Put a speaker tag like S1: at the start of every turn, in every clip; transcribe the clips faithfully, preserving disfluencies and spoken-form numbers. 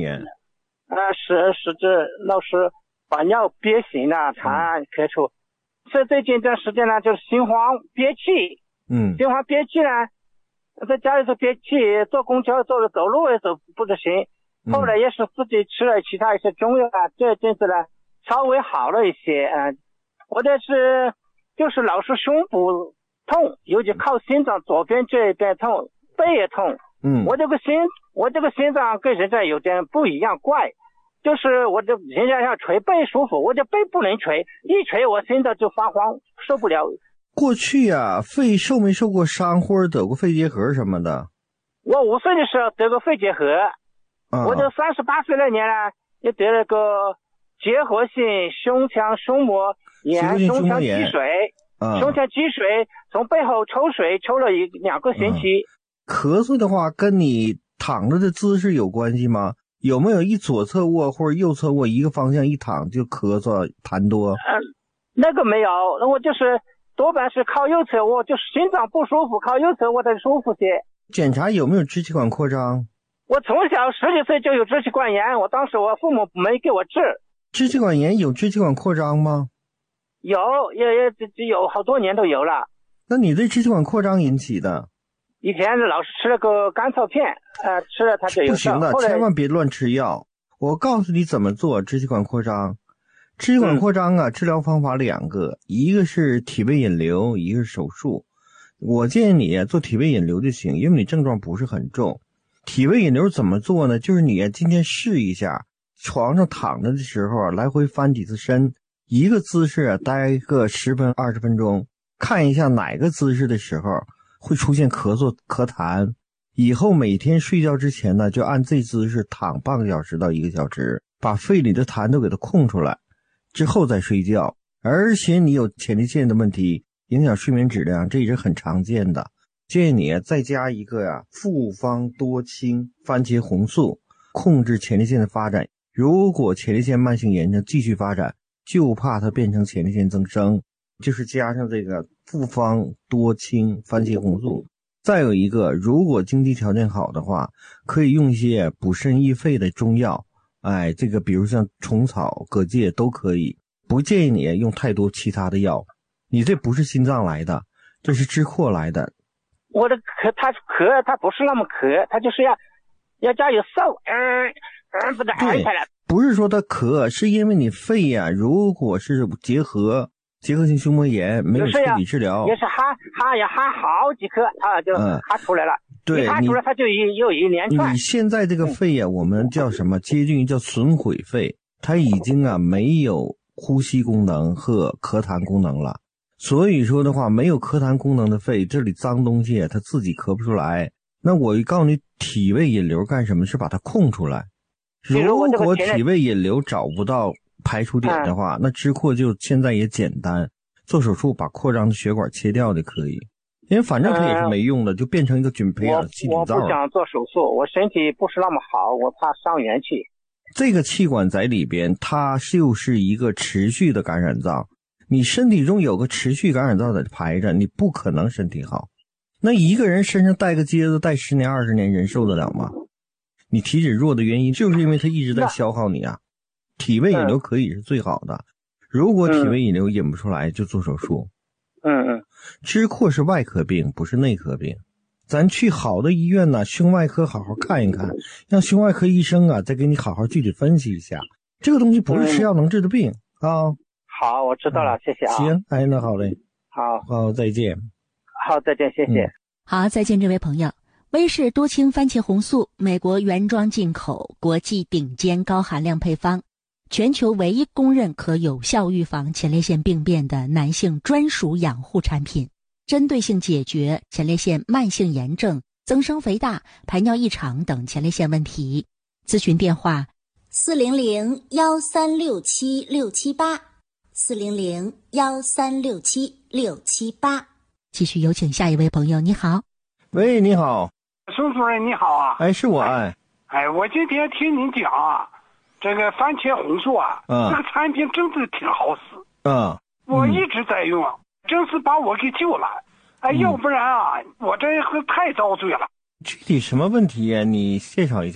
S1: 炎？
S2: 呃，是是指老是把尿憋醒了，痰咳出。所以最近一段时间呢，就是心慌憋气。
S1: 嗯，
S2: 心慌憋气呢，在家里头憋气，坐公交走走路也走不得行。后来也是自己吃了其他一些中药啊，这阵子呢稍微好了一些。嗯、呃，我这是就是老是胸部痛，尤其靠心脏左边这一边痛，背也痛。
S1: 嗯，
S2: 我这个心我这个心脏跟人家有点不一样，怪。就是我这人家要捶背舒服，我这背不能捶，一捶我心脏就发慌，受不了。
S1: 过去啊，肺受没受过伤或者得过肺结核什么的？
S2: 我五岁的时候得过肺结核，啊、我这三十八岁那年呢，也得了个结核性胸腔胸膜炎、胸腔积水，啊、胸腔积水从背后抽水抽了一两个星期。
S1: 啊、咳嗽的话，跟你躺着的姿势有关系吗？有没有一左侧卧或者右侧卧一个方向一躺就咳嗽痰多？
S2: 嗯，那个没有，那我就是多半是靠右侧卧，就是心脏不舒服，靠右侧卧才舒服些。
S1: 检查有没有支气管扩张？
S2: 我从小十几岁就有支气管炎，我当时我父母没给我治。
S1: 支气管炎有支气管扩张吗？
S2: 有，也也有好多年都有了。
S1: 那你对支气管扩张引起的？
S2: 以前老是吃了个甘草片，呃，吃了它就有效。
S1: 不行的，千万别乱吃药。我告诉你怎么做支气管扩张。支气管扩张啊，嗯、治疗方法两个，一个是体位引流，一个是手术。我建议你做体位引流就行，因为你症状不是很重。体位引流怎么做呢？就是你今天试一下，床上躺着的时候来回翻几次身，一个姿势啊待个十分二十分钟，看一下哪个姿势的时候会出现咳嗽咳痰，以后每天睡觉之前呢，就按这姿势躺半个小时到一个小时，把肺里的痰都给它空出来，之后再睡觉。而且你有前列腺的问题，影响睡眠质量，这也是很常见的。建议你再加一个呀、啊，复方多清番茄红素，控制前列腺的发展。如果前列腺慢性炎症继续发展，就怕它变成前列腺增生，就是加上这个复方多清番茄红素。再有一个，如果经济条件好的话，可以用一些补肾益肺的中药，哎，这个比如像虫草、蛤蚧都可以。不建议你用太多其他的药，你这不是心脏来的，这是支扩来的。
S2: 我的咳，它咳，它不是那么咳，它就是要要加有嗽，嗯嗯，不得挨下来。
S1: 不是说它咳，是因为你肺呀、啊，如果是结核。结核性胸膜炎没有彻底治疗，
S2: 也是哈哈呀哈好几颗，它就哈出来了。嗯、
S1: 对，
S2: 一哈出来它就一又一连串。
S1: 你现在这个肺呀、啊，我们叫什么？接近于叫损毁肺，它已经啊没有呼吸功能和咳痰功能了。所以说的话，没有咳痰功能的肺，这里脏东西它自己咳不出来。那我告诉你，体位引流干什么？是把它空出来。如果体位引流找不到排除点的话、嗯、那支扩就现在也简单，做手术把扩张的血管切掉就可以，因为反正它也是没用的、嗯、就变成一个菌培养的气体灶。
S2: 我不想做手术，我身体不是那么好，我怕伤元气。
S1: 这个气管在里边，它就是一个持续的感染灶，你身体中有个持续感染灶在排着，你不可能身体好。那一个人身上带个疖子带十年二十年，人受得了吗？你体质弱的原因就是因为它一直在消耗你啊。体位引流可以是最好的，如果体位引流引不出来就做手术。
S2: 嗯嗯，
S1: 支扩是外科病，不是内科病。咱去好的医院呢，胸外科好好看一看，让胸外科医生啊再给你好好具体分析一下。这个东西不是吃药能治的病、嗯、啊。
S2: 好，我知道了、嗯、谢谢啊。
S1: 行，哎，那好嘞。
S2: 好，
S1: 好，再见。
S2: 好，再见，谢谢、
S3: 嗯、好，再见这位朋友。威士多清番茄红素，美国原装进口，国际顶尖高含量配方，全球唯一公认可有效预防前列腺病变的男性专属养护产品，针对性解决前列腺慢性炎症、增生肥大、排尿异常等前列腺问题。咨询电话四零零幺三六七六七八，四零零幺三六七六七八。继续有请下一位朋友，你好。
S1: 喂，你好。
S4: 孙主任你好啊。
S1: 哎，是我哎。
S4: 哎，我今天听您讲啊，这个番茄红素啊，嗯、这个产品真的挺好使。
S1: 嗯，
S4: 我一直在用，真是把我给救了。哎，嗯、要不然啊，我这太遭罪了。
S1: 具体什么问题呀？你介绍一下。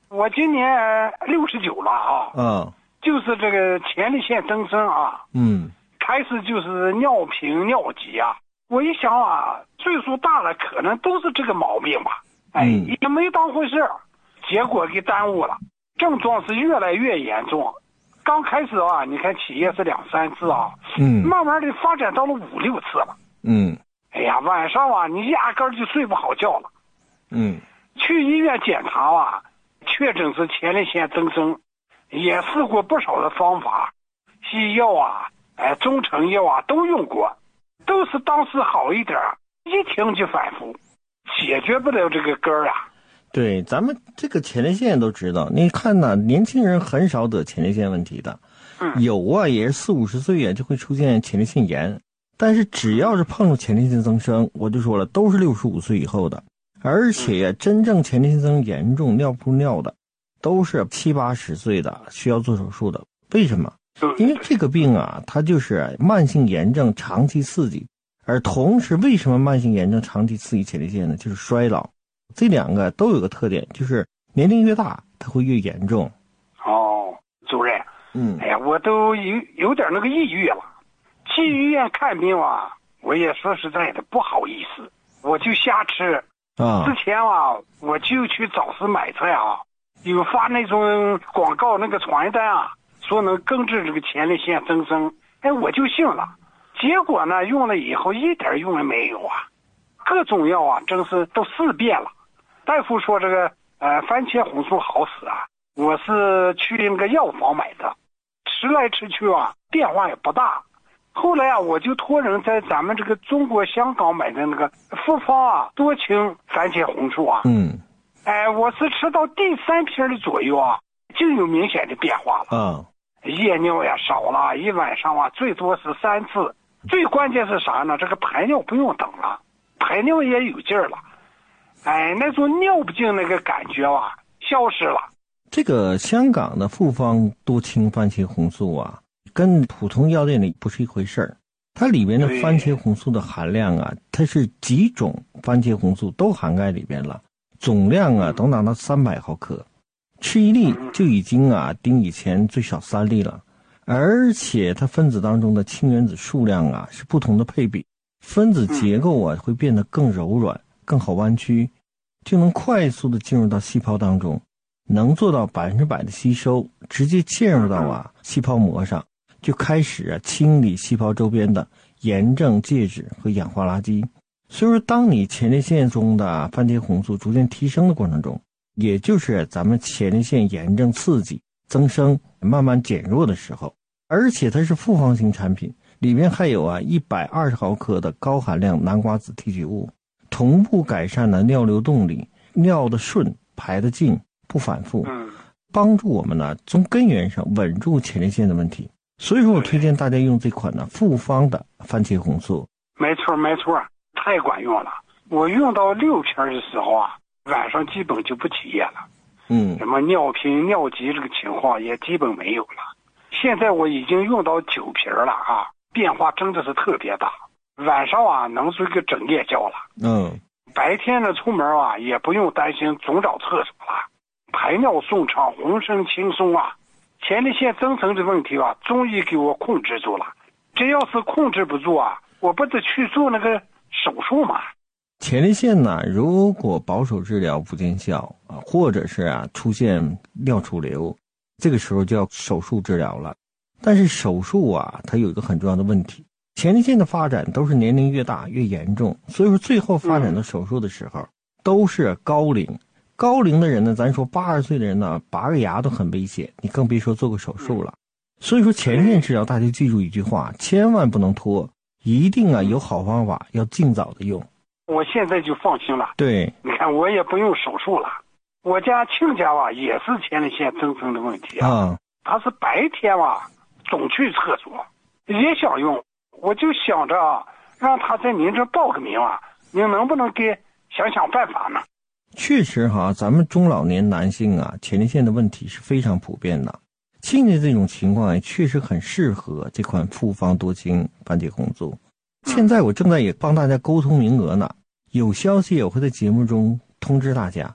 S4: 我今年六十九了啊。
S1: 嗯。
S4: 就是这个前列腺增生啊。
S1: 嗯。
S4: 开始就是尿频尿急啊。我一想啊，岁数大了，可能都是这个毛病吧。哎，
S1: 嗯、
S4: 也没当回事，结果给耽误了，症状是越来越严重。刚开始啊，你看起夜是两三次啊，
S1: 嗯，
S4: 慢慢的发展到了五六次了。
S1: 嗯。
S4: 哎呀，晚上啊，你压根儿就睡不好觉了。
S1: 嗯。
S4: 去医院检查啊，确诊是前列腺增生，也试过不少的方法，西药啊，哎，中成药啊都用过，都是当时好一点，一停就反复，解决不了这个根儿啊。
S1: 对，咱们这个前列腺都知道，你看呢，年轻人很少得前列腺问题的，
S4: 嗯，
S1: 有啊，也是四五十岁啊就会出现前列腺炎，但是只要是碰到前列腺增生，我就说了，都是六十五岁以后的，而且呀、啊，真正前列腺增生严重尿不尿的，都是七八十岁的需要做手术的。为什么？因为这个病啊，它就是慢性炎症长期刺激，而同时为什么慢性炎症长期刺激前列腺呢？就是衰老。这两个都有个特点，就是年龄越大它会越严重。
S4: 哦，主任，
S1: 嗯，
S4: 哎呀，我都有有点那个抑郁了。去医院看病啊，我也说实在的不好意思，我就瞎吃
S1: 啊。
S4: 之前啊，我就去早市买菜啊，有发那种广告那个传单啊，说能根治这个前列腺增生，哎，我就信了。结果呢，用了以后一点用也没有啊，各种药啊，真是都试遍了。大夫说这个呃番茄红素好使啊，我是去那个药房买的，吃来吃去啊变化也不大。后来啊，我就托人在咱们这个中国香港买的那个复方啊多清番茄红素啊，
S1: 嗯，
S4: 哎，我是吃到第三瓶的左右啊，就有明显的变化了。
S1: 啊，
S4: 夜尿也少了，一晚上啊最多是三次。最关键是啥呢？这个排尿不用等了，排尿也有劲儿了。哎，那种尿不尽那个感觉啊，消失了。
S1: 这个香港的复方多清番茄红素啊，跟普通药店里不是一回事儿。它里面的番茄红素的含量啊，它是几种番茄红素都涵盖里边了，总量啊都达到三百毫克，吃一粒就已经啊顶以前最少三粒了。而且它分子当中的氢原子数量啊是不同的配比，分子结构啊会变得更柔软，更好弯曲，就能快速的进入到细胞当中，能做到百分之百的吸收，直接嵌入到啊细胞膜上，就开始啊清理细胞周边的炎症介质和氧化垃圾。所以说，当你前列腺中的番茄红素逐渐提升的过程中，也就是咱们前列腺炎症刺激增生慢慢减弱的时候，而且它是复方型产品，里面还有啊一百二十毫克的高含量南瓜子提取物，同步改善了尿流动力，尿的顺，排的净，不反复，帮助我们呢从根源上稳住前列腺的问题。所以说我推荐大家用这款呢复方的番茄红素。
S4: 没错没错，太管用了。我用到六瓶的时候啊，晚上基本就不起夜了。
S1: 嗯，
S4: 什么尿频尿急这个情况也基本没有了。现在我已经用到九瓶了啊，变化真的是特别大。晚上啊能睡个整夜觉了。
S1: 嗯，
S4: 白天呢出门啊也不用担心总找厕所了，排尿顺畅，浑身轻松啊。前列腺增生的问题啊终于给我控制住了。这要是控制不住啊，我不得去做那个手术嘛。
S1: 前列腺呢，如果保守治疗不见效啊，或者是啊出现尿储留，这个时候就要手术治疗了。但是手术啊，它有一个很重要的问题，前列腺的发展都是年龄越大越严重，所以说最后发展到手术的时候，嗯、都是高龄。高龄的人呢，咱说八十岁的人呢，拔个牙都很危险，你更别说做个手术了。所以说前列腺治疗，大家记住一句话，千万不能拖，一定啊有好方法，要尽早的用。
S4: 我现在就放心了。
S1: 对，
S4: 你看我也不用手术了。我家亲家啊也是前列腺增生的问题啊，
S1: 啊
S4: 他是白天啊总去厕所，也想用，我就想着啊让他在您这报个名啊，您能不能给想想办法呢？
S1: 确实哈，咱们中老年男性啊，前列腺的问题是非常普遍的。现在这种情况也确实很适合这款复方多清番茄红素。现在我正在也帮大家沟通名额呢，有消息也会在节目中通知大家。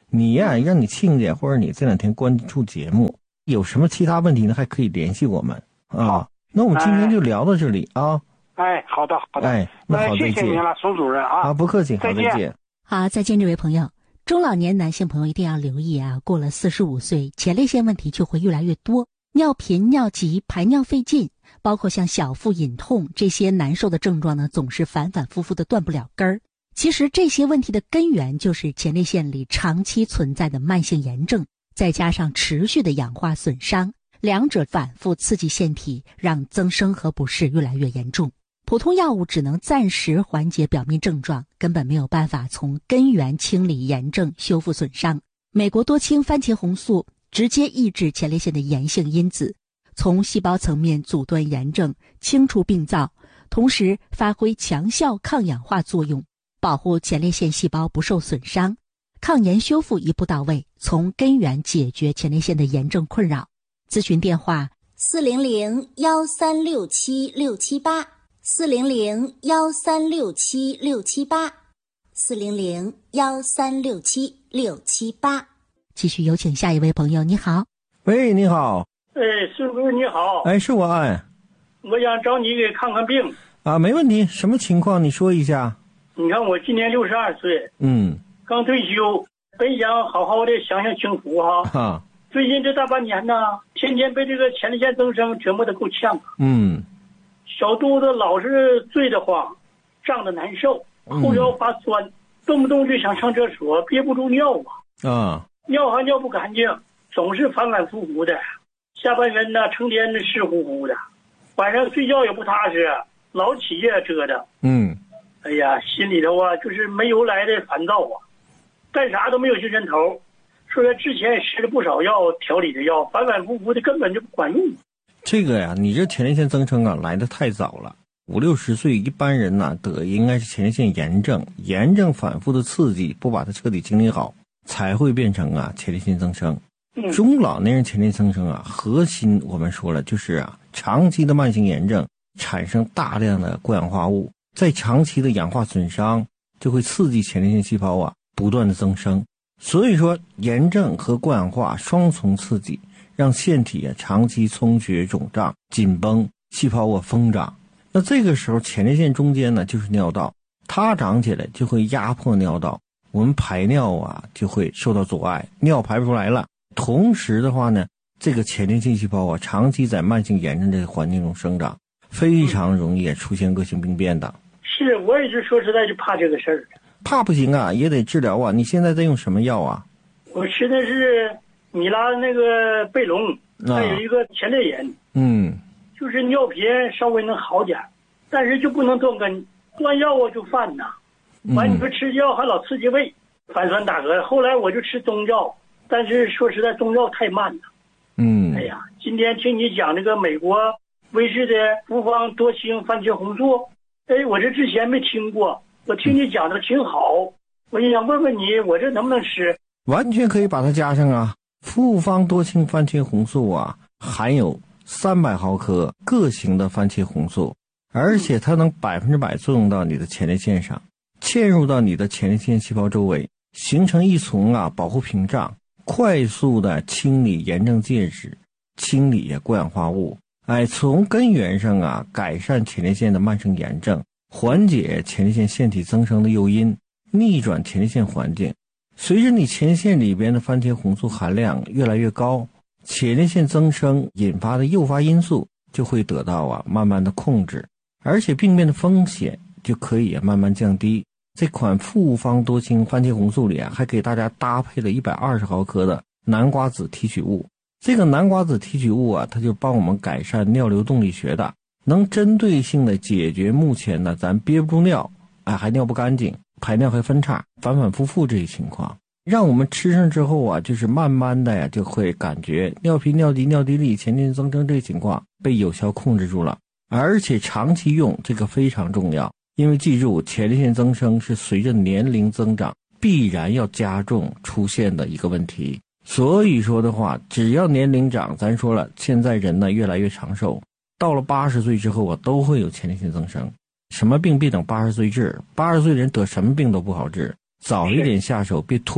S1: 你呀、啊，让你亲家或者你这两天关注节目，有什么其他问题呢，还可以联系我们啊。
S4: 好，
S1: 那我们今天就聊到这里啊。
S4: 哎，好的，好的。
S1: 哎，那好，
S4: 谢谢您了，宋主任啊。
S1: 啊，不客气，好，
S4: 再见。
S1: 再见。
S3: 好，再见，这位朋友。中老年男性朋友一定要留意啊，过了四十五岁，前列腺问题就会越来越多，尿频、尿急、排尿费劲，包括像小腹隐痛这些难受的症状呢，总是反反复复的断不了根儿。其实这些问题的根源就是前列腺里长期存在的慢性炎症，再加上持续的氧化损伤，两者反复刺激腺体，让增生和不适越来越严重。普通药物只能暂时缓解表面症状，根本没有办法从根源清理炎症、修复损伤。美国多氢番茄红素直接抑制前列腺的炎性因子，从细胞层面阻断炎症，清除病灶，同时发挥强效抗氧化作用，保护前列腺细胞不受损伤，抗炎修复一步到位，从根源解决前列腺的炎症困扰。咨询电话
S5: 四零零幺三六七六七八，四零零幺三六七六七八，四零零幺三六七六七八。
S3: 继续有请下一位朋友。你好。
S1: 喂，你好。
S6: 哎，师傅你好。
S1: 哎，是我哎。
S6: 我想找你给看看病。
S1: 啊，没问题，什么情况你说一下。
S6: 你看我今年六十二岁，
S1: 嗯，
S6: 刚退休，本想好好的享享清福哈。
S1: 哈。
S6: 最近这大半年呢，天天被这个前列腺增生折磨得够呛。
S1: 嗯。
S6: 小肚子老是坠得慌，胀得难受，后腰发酸，嗯、动不动就想上厕所，憋不住尿啊。
S1: 啊。
S6: 尿还尿不干净，总是反反复复的。下半身呢，成天的湿乎乎的，晚上睡觉也不踏实，老起夜折腾。
S1: 嗯。
S6: 哎呀，心里头啊，就是没由来的烦躁啊，干啥都没有精神头。说他之前也吃了不少药，调理的药，反反复复的，根本就不管用。
S1: 这个呀，你这前列腺增生啊，来得太早了。五六十岁一般人呐、啊，得应该是前列腺炎症，炎症反复的刺激，不把它彻底清理好，才会变成啊前列腺增生。
S6: 嗯、
S1: 中老年人前列腺增生啊，核心我们说了就是啊，长期的慢性炎症产生大量的过氧化物，在长期的氧化损伤就会刺激前列腺细胞啊不断的增生。所以说炎症和过氧化双重刺激，让腺体啊长期充血、肿胀、紧绷，细胞啊疯长。那这个时候前列腺中间呢就是尿道，它长起来就会压迫尿道，我们排尿啊就会受到阻碍，尿排不出来了。同时的话呢，这个前列腺细胞啊长期在慢性炎症这个环境中生长，非常容易出现恶性病变的。
S6: 是，我也是说实在就怕这个事儿。
S1: 怕不行啊，也得治疗啊。你现在在用什么药啊？
S6: 我吃的是米拉那个贝隆，还有一个前列炎。
S1: 嗯，
S6: 就是尿频稍微能好点，但是就不能断根，断药啊就犯呐。完你说吃药还老刺激胃，反酸打嗝。后来我就吃中药，但是说实在中药太慢了。
S1: 嗯，
S6: 哎呀，今天听你讲这个美国威士的复方多氢番茄红素，哎，我这之前没听过。我听你讲的挺好，我也想问问你，我这能不能吃？
S1: 完全可以把它加上啊！复方多氢番茄红素啊，含有三百毫克各型的番茄红素，而且它能百分之百作用到你的前列腺上，嵌入到你的前列腺细胞周围，形成一层啊保护屏障，快速的清理炎症介质，清理过氧化物，哎，从根源上啊改善前列腺的慢性炎症。缓解前列腺腺体增生的诱因，逆转前列腺环境。随着你前列腺里边的番茄红素含量越来越高，前列腺增生引发的诱发因素就会得到啊慢慢的控制，而且病变的风险就可以慢慢降低。这款复方多氢番茄红素里啊，还给大家搭配了一百二十毫克的南瓜子提取物。这个南瓜子提取物啊，它就帮我们改善尿流动力学的。能针对性的解决目前呢咱憋不住尿，哎，还尿不干净，排尿还分叉，反反复复这些情况，让我们吃上之后啊，就是慢慢的呀就会感觉尿频、尿急、尿滴沥、前列腺增生这个情况被有效控制住了。而且长期用这个非常重要，因为记住前列腺增生是随着年龄增长必然要加重出现的一个问题。所以说的话，只要年龄长，咱说了现在人呢越来越长寿，到了八十岁之后啊，都会有前列腺增生。什么病别等八十岁治，八十岁人得什么病都不好治，早一点下手，别拖，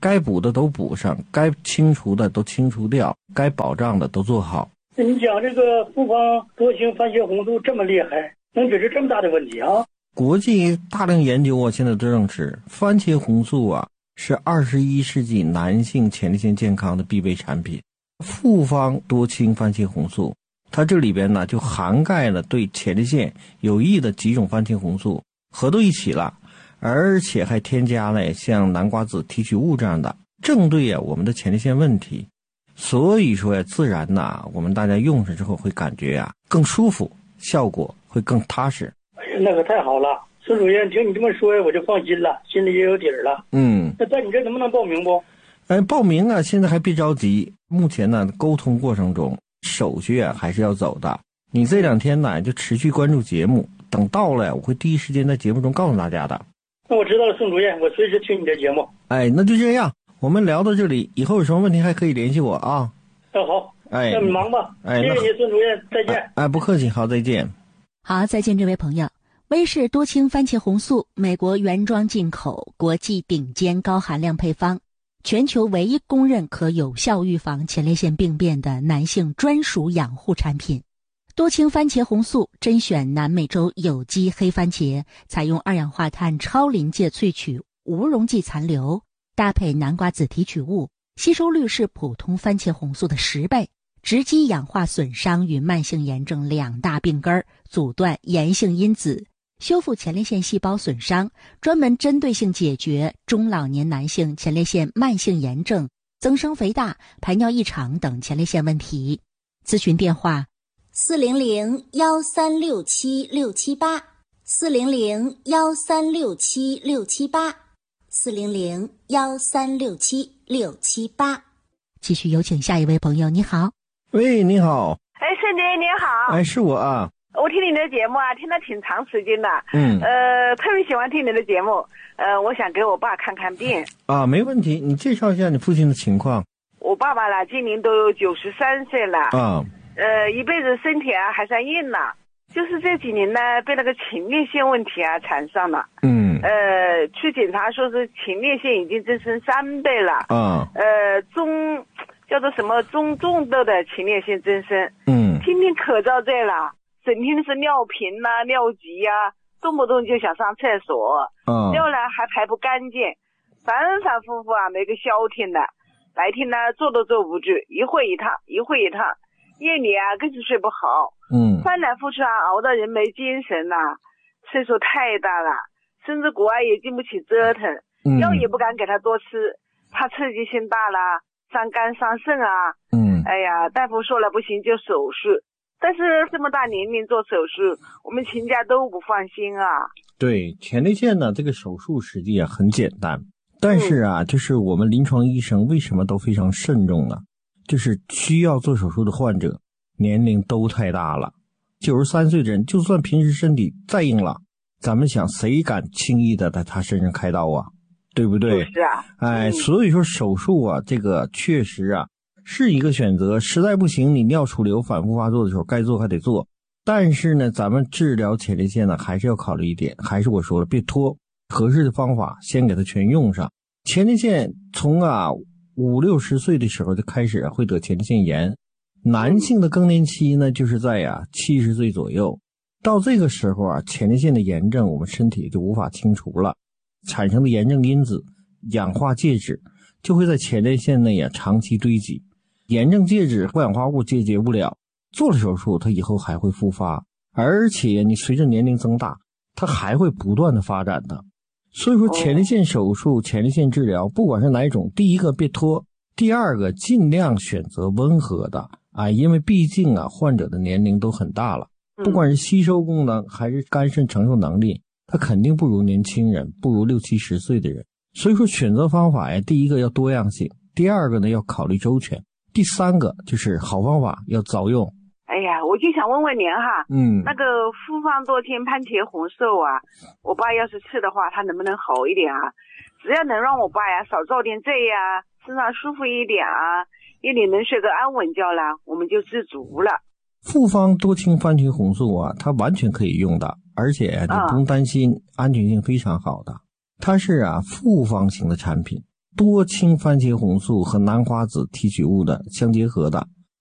S1: 该补的都补上，该清除的都清除掉，该保障的都做好。
S6: 那你讲这个复方多氢番茄红素这么厉害，能解决这么大的问题啊？
S1: 国际大量研究啊，现在都证实番茄红素啊是二十一世纪男性前列腺健康的必备产品。复方多氢番茄红素，它这里边呢就涵盖了对前列腺有益的几种番茄红素，合到一起了，而且还添加了像南瓜子提取物这样的，正对啊我们的前列腺问题。所以说呀，自然呐，我们大家用上之后会感觉呀更舒服，效果会更踏实。
S6: 哎呀，那可太好了，孙主任，听你这么说我就放心了，心里也有底儿了。
S1: 嗯，
S6: 那在你这能不能报名不？
S1: 哎，报名啊，现在还别着急，目前呢沟通过程中，手续啊还是要走的。你这两天呢就持续关注节目，等到了我会第一时间在节目中告诉大家的。
S6: 那我知道了，孙主任，我随时听你的节目。
S1: 哎，那就这样，我们聊到这里，以后有什么问题还可以联系我啊。
S6: 那好，
S1: 哎，
S6: 那你忙吧。
S1: 哎，
S6: 谢谢你，孙主任，再见。
S1: 哎，哎不客气，好，再见。
S3: 好，再见，这位朋友。威氏多氢番茄红素，美国原装进口，国际顶尖高含量配方，全球唯一公认可有效预防前列腺病变的男性专属养护产品。多氢番茄红素甄选南美洲有机黑番茄，采用二氧化碳超临界萃取无溶剂残留，搭配南瓜子提取物，吸收率是普通番茄红素的十倍，直击氧化损伤与慢性炎症两大病根，阻断炎性因子，修复前列腺细胞损伤，专门针对性解决中老年男性前列腺慢性炎症、增生肥大、排尿异常等前列腺问题。咨询电话
S5: 四零零幺三六七六七八，四零零幺三六七六七八，四零零幺三六七六七八。
S3: 继续有请下一位朋友，你好。
S1: 喂，你好。
S7: 哎，孙姐你好。
S1: 哎，是我啊。
S7: 我听你的节目啊，听了挺长时间了。
S1: 嗯。
S7: 呃，特别喜欢听你的节目。呃，我想给我爸看看病。
S1: 啊，没问题，你介绍一下你父亲的情况。
S7: 我爸爸啦，今年都有九十三岁了。
S1: 啊。
S7: 呃，一辈子身体啊还算硬呢，就是这几年呢被那个前列腺问题啊缠上了。
S1: 嗯。
S7: 呃，去检查说是前列腺已经增生三倍了。
S1: 啊。
S7: 呃，中叫做什么中重度的前列腺增生。
S1: 嗯。
S7: 天天可遭罪了，整天是尿频呐、啊、尿急呀、啊，动不动就想上厕所。
S1: 啊。
S7: 尿呢还排不干净，反反复复啊没个消停的，白天呢坐都坐不住，一会一趟一会一趟。夜里啊更是睡不好，
S1: 嗯，
S7: 翻来覆去啊熬到人没精神呐、啊，岁数太大了，甚至国外也经不起折腾，
S1: 嗯，
S7: 药也不敢给他多吃，怕刺激性大了，伤肝伤肾啊，
S1: 嗯，
S7: 哎呀，大夫说了不行就手术，但是这么大年龄做手术，我们全家都不放心啊。
S1: 对，前列腺呢这个手术实际啊很简单，但是啊、嗯、就是我们临床医生为什么都非常慎重啊？就是需要做手术的患者年龄都太大了，九十三岁的人就算平时身体再硬朗，咱们想谁敢轻易的在他身上开刀啊，对不对？
S7: 是啊。
S1: 哎、嗯、所以说手术啊这个确实啊是一个选择，实在不行你尿储留反复发作的时候该做还得做，但是呢咱们治疗前列腺呢还是要考虑一点，还是我说了别拖，合适的方法先给它全用上。前列腺从啊五六十岁的时候就开始会得前列腺炎，男性的更年期呢就是在呀七十岁左右，到这个时候啊前列腺的炎症我们身体就无法清除了，产生的炎症因子氧化介质就会在前列腺内啊长期堆积，炎症介质或氧化物解决不了，做了手术它以后还会复发，而且你随着年龄增大它还会不断的发展的。所以说前列腺手术、前列腺治疗不管是哪一种，第一个别拖，第二个尽量选择温和的啊，因为毕竟啊患者的年龄都很大了，不管是吸收功能还是肝肾承受能力，他肯定不如年轻人，不如六七十岁的人。所以说选择方法呀，第一个要多样性，第二个呢要考虑周全，第三个就是好方法要早用。
S7: 哎呀，我就想问问您哈，
S1: 嗯，
S7: 那个复方多氢番茄红素啊，我爸要是吃的话，他能不能好一点啊？只要能让我爸呀少遭点罪呀，身上舒服一点啊，夜里能睡个安稳觉啦，我们就知足了。
S1: 复方多氢番茄红素啊，它完全可以用的，而且你不用担心，安全性非常好的。它是啊复方型的产品， 多氢番茄红素和南瓜子提取物的相结合的，